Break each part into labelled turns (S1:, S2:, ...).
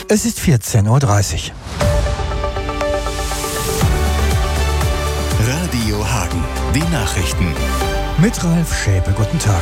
S1: Es ist 14:30 Uhr.
S2: Radio Hagen, die Nachrichten.
S1: Mit Ralf Schäpe, guten Tag.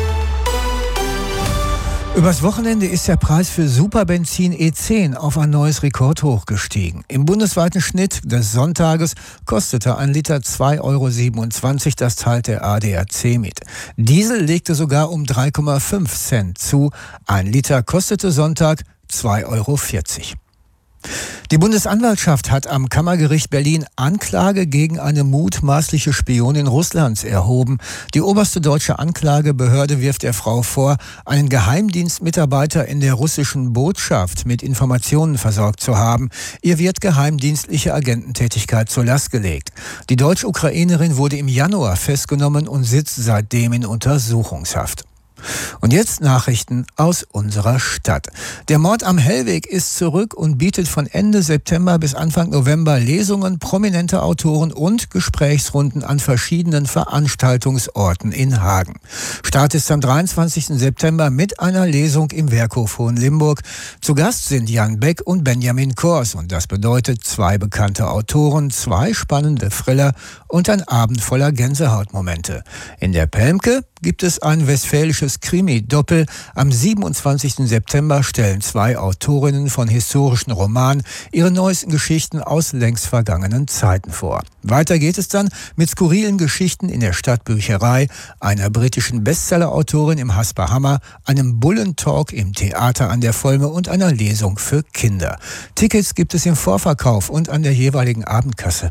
S1: Übers Wochenende ist der Preis für Superbenzin E10 auf ein neues Rekordhoch gestiegen. Im bundesweiten Schnitt des Sonntages kostete ein Liter 2,27 €, das teilt der ADAC mit. Diesel legte sogar um 3,5 Cent zu. Ein Liter kostete Sonntag 2,40 €. Die Bundesanwaltschaft hat am Kammergericht Berlin Anklage gegen eine mutmaßliche Spionin Russlands erhoben. Die oberste deutsche Anklagebehörde wirft der Frau vor, einen Geheimdienstmitarbeiter in der russischen Botschaft mit Informationen versorgt zu haben. Ihr wird geheimdienstliche Agententätigkeit zur Last gelegt. Die Deutsch-Ukrainerin wurde im Januar festgenommen und sitzt seitdem in Untersuchungshaft. Und jetzt Nachrichten aus unserer Stadt. Der Mord am Hellweg ist zurück und bietet von Ende September bis Anfang November Lesungen prominenter Autoren und Gesprächsrunden an verschiedenen Veranstaltungsorten in Hagen. Start ist am 23. September mit einer Lesung im Werkhof Hohenlimburg. Zu Gast sind Jan Beck und Benjamin Kors und das bedeutet 2 bekannte Autoren, 2 spannende Thriller und ein Abend voller Gänsehautmomente. In der Pelmke gibt es ein westfälisches Krimi-Doppel. Am 27. September stellen 2 Autorinnen von historischen Romanen ihre neuesten Geschichten aus längst vergangenen Zeiten vor. Weiter geht es dann mit skurrilen Geschichten in der Stadtbücherei, einer britischen Bestseller-Autorin im Hasper Hammer, einem Bullentalk im Theater an der Volme und einer Lesung für Kinder. Tickets gibt es im Vorverkauf und an der jeweiligen Abendkasse.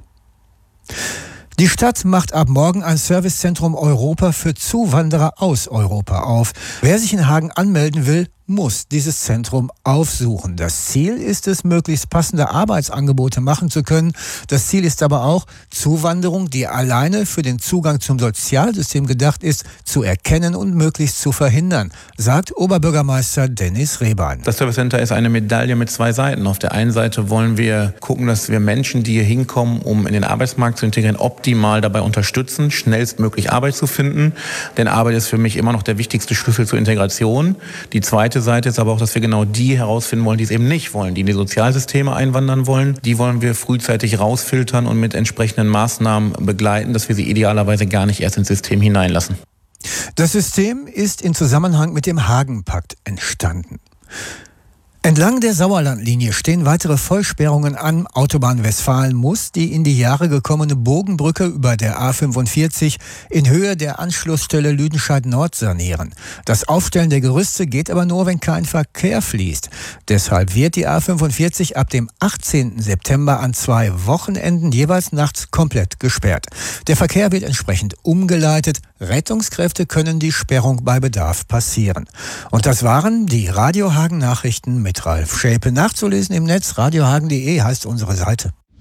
S1: Die Stadt macht ab morgen ein Servicezentrum Europa für Zuwanderer aus Europa auf. Wer sich in Hagen anmelden will, muss dieses Zentrum aufsuchen. Das Ziel ist es, möglichst passende Arbeitsangebote machen zu können. Das Ziel ist aber auch, Zuwanderung, die alleine für den Zugang zum Sozialsystem gedacht ist, zu erkennen und möglichst zu verhindern, sagt Oberbürgermeister Dennis Rehbein.
S3: Das Service Center ist eine Medaille mit 2 Seiten. Auf der einen Seite wollen wir gucken, dass wir Menschen, die hier hinkommen, um in den Arbeitsmarkt zu integrieren, optimal dabei unterstützen, schnellstmöglich Arbeit zu finden. Denn Arbeit ist für mich immer noch der wichtigste Schlüssel zur Integration. Die zweite Seite ist aber auch, dass wir genau die herausfinden wollen, die es eben nicht wollen, die in die Sozialsysteme einwandern wollen. Die wollen wir frühzeitig rausfiltern und mit entsprechenden Maßnahmen begleiten, dass wir sie idealerweise gar nicht erst ins System hineinlassen.
S1: Das System ist in Zusammenhang mit dem Hagenpakt entstanden. Entlang der Sauerlandlinie stehen weitere Vollsperrungen an. Autobahn Westfalen muss die in die Jahre gekommene Bogenbrücke über der A45 in Höhe der Anschlussstelle Lüdenscheid-Nord sanieren. Das Aufstellen der Gerüste geht aber nur, wenn kein Verkehr fließt. Deshalb wird die A45 ab dem 18. September an 2 Wochenenden jeweils nachts komplett gesperrt. Der Verkehr wird entsprechend umgeleitet. Rettungskräfte können die Sperrung bei Bedarf passieren. Und das waren die Radio Hagen Nachrichten mit Ralf Schäpe. Nachzulesen im Netz radiohagen.de heißt unsere Seite.